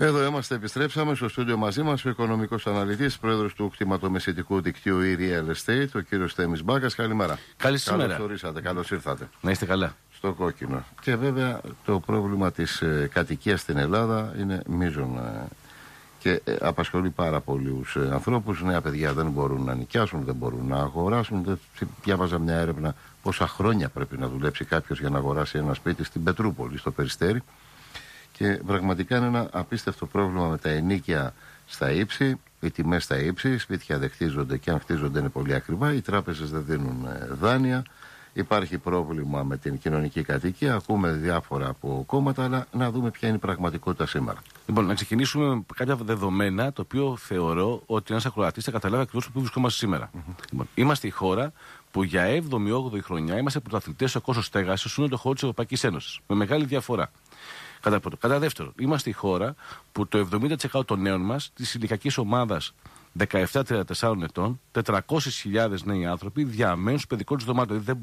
Εδώ είμαστε, επιστρέψαμε στο στούντιο μαζί μας ο οικονομικός αναλυτής, πρόεδρος του κτηματομεσητικού δικτύου e-Real Estate, ο κύριος Θέμης Μπάκας. Καλημέρα. Καλησπέρα. Καλώς ορίσατε, καλώς ήρθατε. Να είστε καλά. Στο κόκκινο. Και βέβαια το πρόβλημα της κατοικίας στην Ελλάδα είναι μείζον και απασχολεί πάρα πολλούς ανθρώπους. Νέα παιδιά δεν μπορούν να νοικιάσουν, δεν μπορούν να αγοράσουν. Διάβαζα μια έρευνα πόσα χρόνια πρέπει να δουλέψει κάποιος για να αγοράσει ένα σπίτι στην Πετρούπολη, στο Περιστέρι. Και πραγματικά είναι ένα απίστευτο πρόβλημα με τα ενοίκια στα ύψη, οι τιμές στα ύψη, σπίτια δεν χτίζονται και αν χτίζονται είναι πολύ ακριβά, οι τράπεζες δεν δίνουν δάνεια, υπάρχει πρόβλημα με την κοινωνική κατοικία, ακούμε διάφορα από κόμματα, αλλά να δούμε ποια είναι η πραγματικότητα σήμερα. Λοιπόν, να ξεκινήσουμε με κάποια δεδομένα, το οποίο θεωρώ ότι ένας ακροατής θα καταλάβει ακριβώς που βρισκόμαστε σήμερα. Λοιπόν, είμαστε η χώρα που για 7η-8η χρονιά είμαστε πρωταθλητές στο κόστος στέγασης στον όλο χώρο της Ευρωπαϊκής Ένωσης. Με μεγάλη διαφορά. Κατά δεύτερον, είμαστε η χώρα που το 70% των νέων μας της ηλικιακής ομάδας 17-34 ετών, 400.000 νέοι άνθρωποι διαμένουν στο παιδικό τους δωμάτιο.